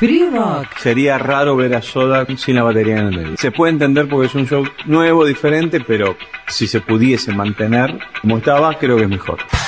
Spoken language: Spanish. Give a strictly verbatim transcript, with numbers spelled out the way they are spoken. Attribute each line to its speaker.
Speaker 1: Free Rock.
Speaker 2: Sería raro ver a Soda sin la batería en el medio. Se puede entender porque es un show nuevo, diferente, pero si se pudiese mantener como estaba, creo que es mejor.